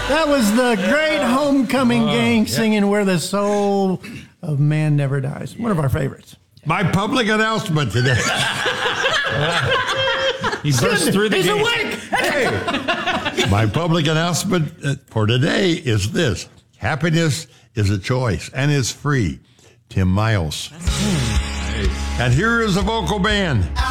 That was the great homecoming gang singing Where the Soul of Man Never Dies. One of our favorites. My public announcement today. He burst through the He's gate. awake! My public announcement for today is this. Happiness is a choice and is free. Tim Miles. And here is a vocal band.